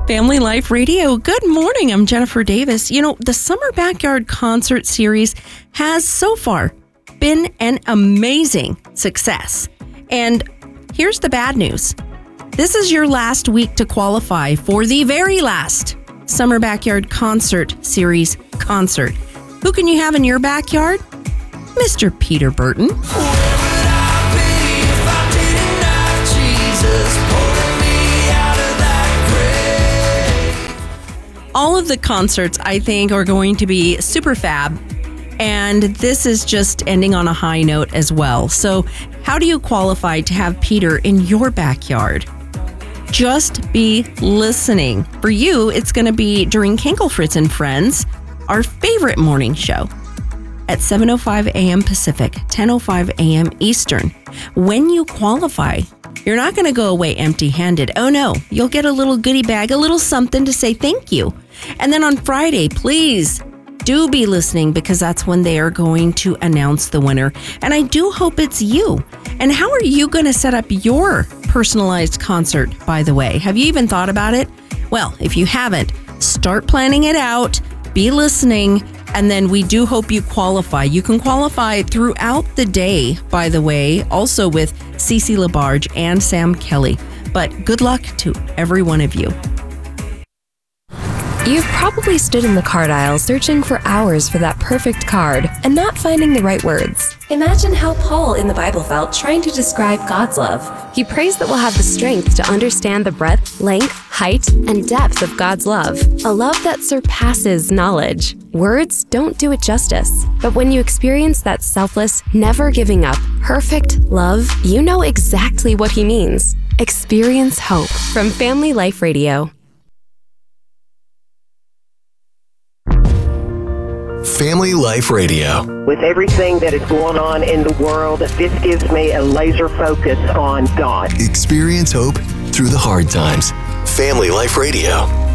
Family Life Radio. Good morning. I'm Jennifer Davis. You know, the Summer Backyard Concert Series has so far been an amazing success. And here's the bad news. This is your last week to qualify for the very last Summer Backyard Concert Series concert. Who can you have in your backyard? Mr. Peter Burton. All of the concerts, I think, are going to be super fab. And this is just ending on a high note as well. So how do you qualify to have Peter in your backyard? Just be listening. For you, it's going to be during Kinkle Fritz and Friends, our favorite morning show, at 7:05 a.m. Pacific, 10:05 a.m. Eastern. When you qualify, you're not going to go away empty-handed. Oh no, you'll get a little goodie bag, a little something to say thank you. And then on Friday, please do be listening because that's when they are going to announce the winner. And I do hope it's you. And how are you going to set up your personalized concert, by the way? Have you even thought about it? Well, if you haven't, start planning it out, be listening, and then we do hope you qualify. You can qualify throughout the day, by the way, also with Cece Labarge and Sam Kelly. But good luck to every one of you. You've probably stood in the card aisle searching for hours for that perfect card and not finding the right words. Imagine how Paul in the Bible felt trying to describe God's love. He prays that we'll have the strength to understand the breadth, length, height, and depth of God's love. A love that surpasses knowledge. Words don't do it justice. But when you experience that selfless, never giving up, perfect love, you know exactly what he means. Experience hope from Family Life Radio. Family Life Radio. With everything that is going on in the world, this gives me a laser focus on God. Experience hope through the hard times. Family Life Radio.